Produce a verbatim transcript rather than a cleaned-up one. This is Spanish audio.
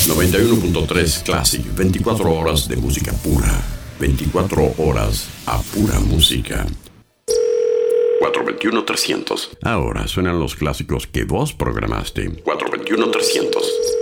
noventa y uno punto tres Classic, veinticuatro horas de música pura. veinticuatro horas a pura música. cuatro dos uno, trescientos. Ahora suenan los clásicos que vos programaste. cuatro dos uno, trescientos.